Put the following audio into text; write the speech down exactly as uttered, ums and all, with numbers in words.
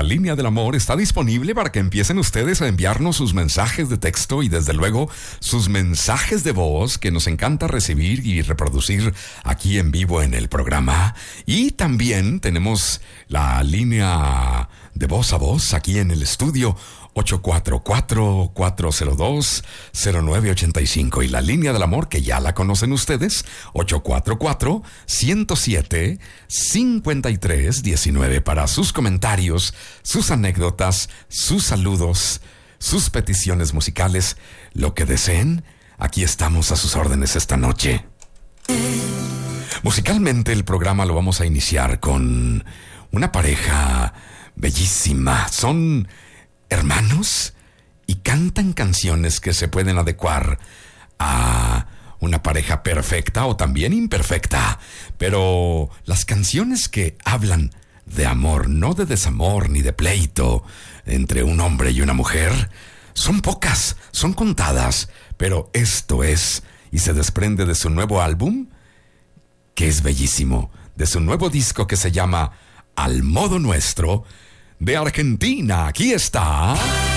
línea del amor está disponible para que empiecen ustedes a enviarnos sus mensajes de texto y desde luego sus mensajes de voz que nos encanta recibir y reproducir aquí en vivo en el programa. Y también tenemos la línea de voz a voz aquí en el estudio ocho cuatro cuatro, cuatro cero dos, cero nueve ocho cinco y la línea del amor que ya la conocen ustedes, ocho cuatro cuatro, uno cero siete, cinco tres uno nueve para sus comentarios, sus anécdotas, sus saludos, sus peticiones musicales, lo que deseen. Aquí estamos a sus órdenes esta noche. Musicalmente el programa lo vamos a iniciar con una pareja bellísima. Son hermanos y cantan canciones que se pueden adecuar a una pareja perfecta o también imperfecta, pero las canciones que hablan de amor, no de desamor ni de pleito entre un hombre y una mujer, son pocas, son contadas, pero esto es, y se desprende de su nuevo álbum, que es bellísimo, de su nuevo disco que se llama Al Modo Nuestro, de Argentina. Aquí está